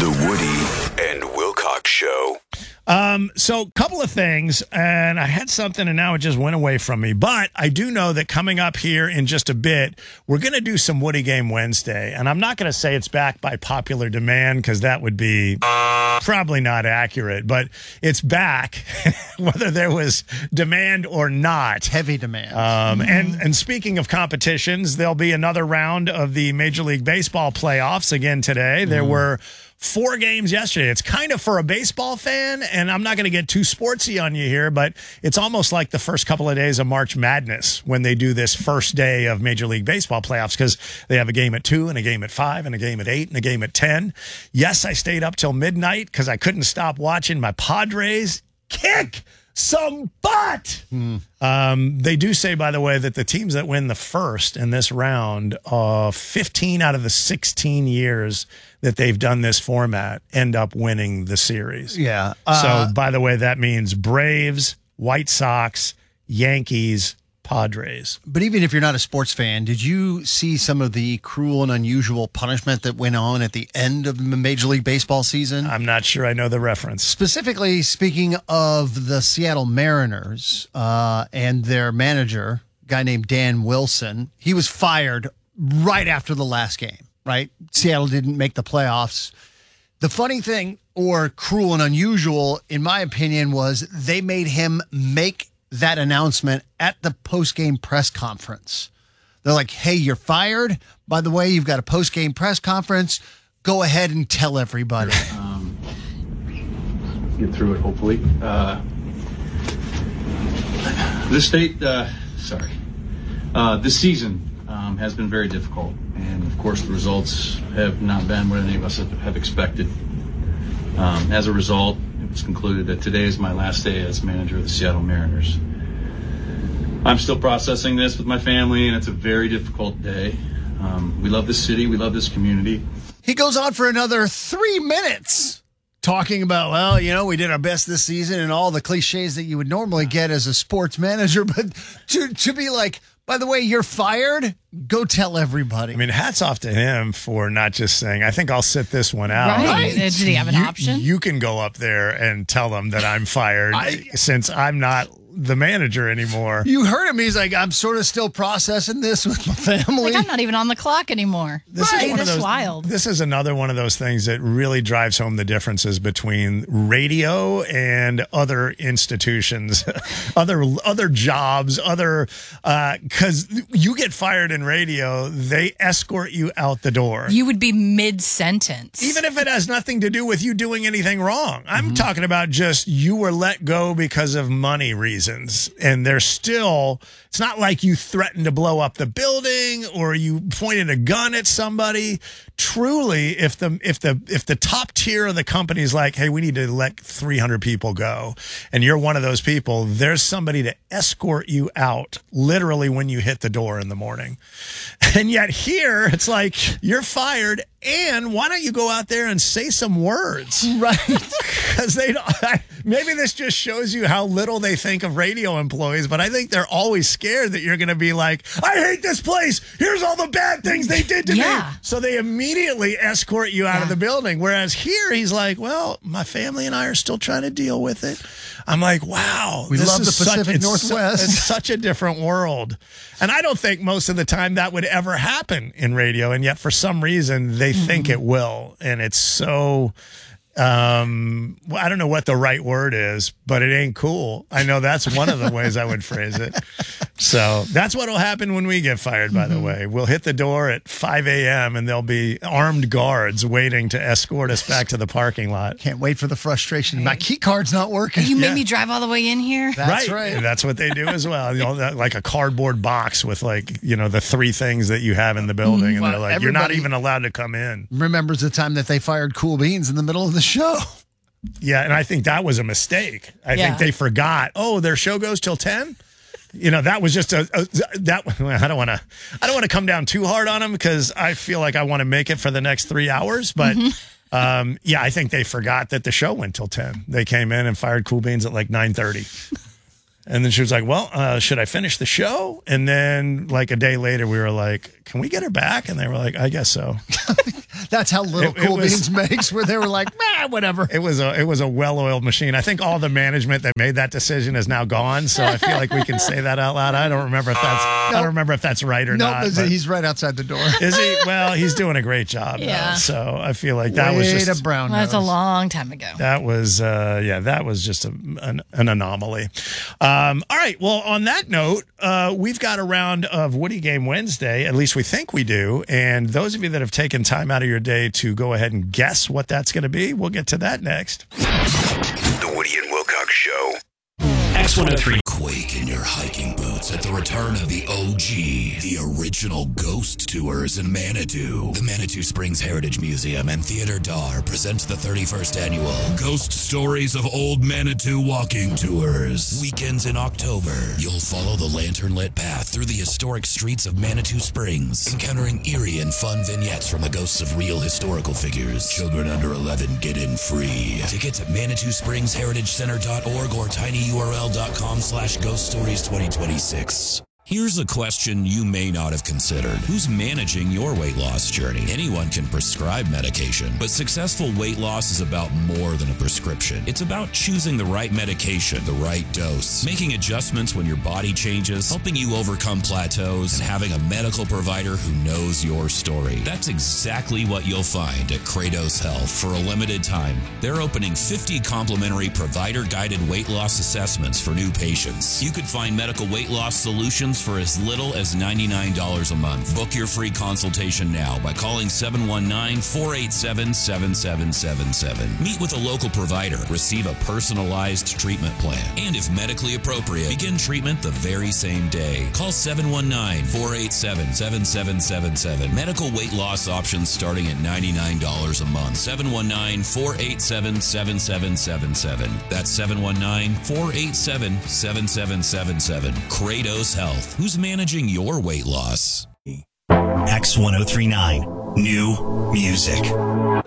The Woody and Wilcox Show. So couple of things, and I had something and now it just went away from me. But I do know that coming up here in just a bit, we're going to do some Woody Game Wednesday. And I'm not going to say it's back by popular demand because that would be probably not accurate. But it's back, whether there was demand or not. Heavy demand. And speaking of competitions, there'll be another round of the Major League Baseball playoffs again today. There were 4 games yesterday. It's kind of for a baseball fan, and I'm not going to get too sportsy on you here, but it's almost like the first couple of days of March Madness when they do this first day of Major League Baseball playoffs because they have a game at 2 and a game at 5 and a game at 8 and a game at 10. Yes, I stayed up till midnight because I couldn't stop watching my Padres kick some butt. They do say, by the way, that the teams that win the first in this round, 15 out of the 16 years that they've done this format end up winning the series. Yeah. So, by the way, that means Braves, White Sox, Yankees, Padres. But even if you're not a sports fan, did you see some of the cruel and unusual punishment that went on at the end of the Major League Baseball season? I'm not sure I know the reference. Specifically speaking of the Seattle Mariners and their manager, a guy named Dan Wilson, he was fired right after the last game, right? Seattle didn't make the playoffs. The funny thing, or cruel and unusual, in my opinion, was they made him make that announcement at the post-game press conference. They're like, hey, you're fired. By the way, you've got a post-game press conference. Go ahead and tell everybody. Get through it, hopefully. This season has been very difficult. And, of course, the results have not been what any of us have expected. As a result, it was concluded that today is my last day as manager of the Seattle Mariners. I'm still processing this with my family, and it's a very difficult day. We love this city. We love this community. He goes on for another 3 minutes talking about, well, you know, we did our best this season and all the cliches that you would normally get as a sports manager. But to be like, by the way, you're fired, go tell everybody. I mean, hats off to him for not just saying, I think I'll sit this one out. Right. Did he have an option? You can go up there and tell them that I'm fired since I'm not the manager anymore. You heard him. He's like, I'm sort of still processing this with my family. Like, I'm not even on the clock anymore. That's wild. This is another one of those things that really drives home the differences between radio and other institutions, other jobs, because you get fired in radio, they escort you out the door. You would be mid-sentence. Even if it has nothing to do with you doing anything wrong. I'm talking about just you were let go because of money reasons. And there's still, it's not like you threatened to blow up the building or you pointed a gun at somebody. Truly, if the top tier of the company is like, hey, we need to let 300 people go, and you're one of those people, there's somebody to escort you out literally when you hit the door in the morning. And yet here, it's like, you're fired, and why don't you go out there and say some words? Right. Because they don't, maybe this just shows you how little they think of radio employees, but I think they're always scared that you're going to be like, I hate this place. Here's all the bad things they did to me. So they immediately escort you out of the building. Whereas here, he's like, well, my family and I are still trying to deal with it. I'm like, wow. We love the Pacific Northwest. It's such a different world. And I don't think most of the time that would ever happen in radio. And yet for some reason, they think it will. And it's so... I don't know what the right word is, but it ain't cool. I know that's one of the ways I would phrase it. So that's what will happen when we get fired, by the way. We'll hit the door at 5 a.m. and there'll be armed guards waiting to escort us back to the parking lot. Can't wait for the frustration. My key card's not working. You made me drive all the way in here? That's right. And that's what they do as well. You know, like a cardboard box with, like, you know, the 3 things that you have in the building. And they're like, you're not even allowed to come in. Remembers the time that they fired Cool Beans in the middle of the show. Yeah, and I think that was a mistake. I think they forgot. Oh, their show goes till 10. You know, that was just I don't want to come down too hard on them because I feel like I want to make it for the next 3 hours. But I think they forgot that the show went till 10. They came in and fired Cool Beans at like 9:30. And then she was like, well, should I finish the show? And then like a day later, we were like, can we get her back? And they were like, I guess so. That's how little Cool Beans makes, where they were like, whatever. It was a well-oiled machine. I think all the management that made that decision is now gone, so I feel like we can say that out loud. I don't remember if that's right or not. No, he's right outside the door. Is he? Well, he's doing a great job. Yeah. Though, so I feel like that was just a brown. That's a long time ago. That was that was just an anomaly. All right. Well, on that note, we've got a round of Woody Game Wednesday. At least we think we do. And those of you that have taken time out of your day to go ahead and guess what that's going to be, we'll get to that next. The Woody and Wilcox Show. X103. Quake in your hiking boots at the return of the OG, the original ghost tours in Manitou. The Manitou Springs Heritage Museum and Theater Dar present the 31st annual Ghost Stories of Old Manitou Walking Tours. Weekends in October, you'll follow the lantern-lit path through the historic streets of Manitou Springs, encountering eerie and fun vignettes from the ghosts of real historical figures. Children under 11 get in free. Tickets at ManitouSpringsHeritageCenter.org or tinyurl.com/Ghost Stories 2026. Here's a question you may not have considered. Who's managing your weight loss journey? Anyone can prescribe medication, but successful weight loss is about more than a prescription. It's about choosing the right medication, the right dose, making adjustments when your body changes, helping you overcome plateaus, and having a medical provider who knows your story. That's exactly what you'll find at Kratos Health. For a limited time, they're opening 50 complimentary provider-guided weight loss assessments for new patients. You could find medical weight loss solutions for as little as $99 a month. Book your free consultation now by calling 719-487-7777. Meet with a local provider. Receive a personalized treatment plan. And if medically appropriate, begin treatment the very same day. Call 719-487-7777. Medical weight loss options starting at $99 a month. 719-487-7777. That's 719-487-7777. Kratos Health. Who's managing your weight loss? X1039. New music.